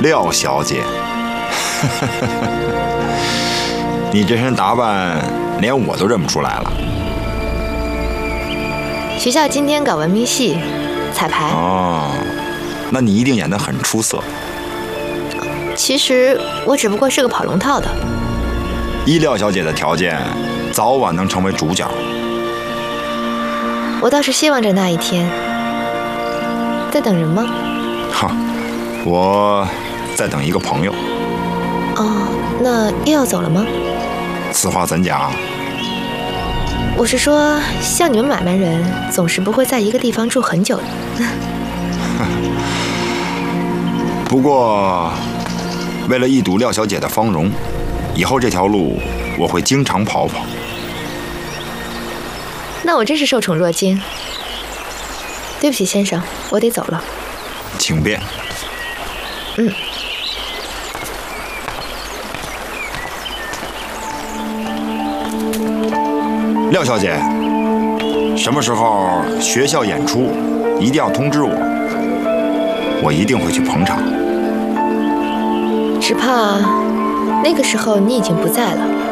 廖小姐，你这身打扮连我都认不出来了。 学校今天搞文明戏，彩排。 哦，那你一定演得很出色。 其实我只不过是个跑龙套的。 依廖小姐的条件，早晚能成为主角。 我倒是希望着那一天。在等人吗？ 哈，我在等一个朋友。 哦，那又要走了吗？ 此话怎讲？ 我是说，像你们买卖人，总是不会在一个地方住很久的。 不过，为了一睹廖小姐的芳容，以后这条路我会经常跑跑。 那我真是受宠若惊。对不起，先生，我得走了。 请便。廖小姐，什么时候学校演出，一定要通知我，我一定会去捧场。 只怕那个时候你已经不在了。